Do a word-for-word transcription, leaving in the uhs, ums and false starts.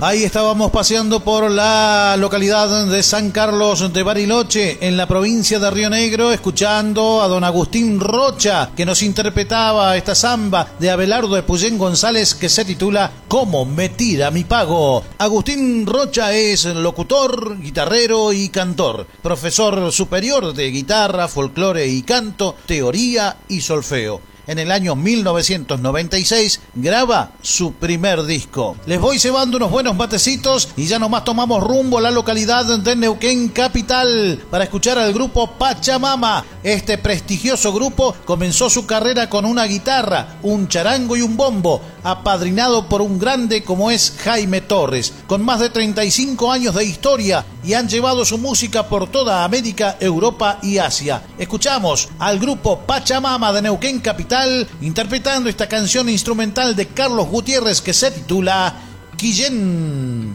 Ahí estábamos paseando por la localidad de San Carlos de Bariloche, en la provincia de Río Negro, escuchando a don Agustín Rocha, que nos interpretaba esta samba de Abelardo de Puyén González, que se titula ¿Cómo me tira mi pago? Agustín Rocha es locutor, guitarrero y cantor, profesor superior de guitarra, folclore y canto, teoría y solfeo. En el año mil novecientos noventa y seis graba su primer disco. Les voy cebando unos buenos matecitos y ya nomás tomamos rumbo a la localidad de Neuquén capital para escuchar al grupo Pachamama. Este prestigioso grupo comenzó su carrera con una guitarra, un charango y un bombo, apadrinado por un grande como es Jaime Torres, con más de treinta y cinco años de historia, y han llevado su música por toda América, Europa y Asia. Escuchamos al grupo Pachamama de Neuquén capital interpretando esta canción instrumental de Carlos Gutiérrez que se titula Quillén.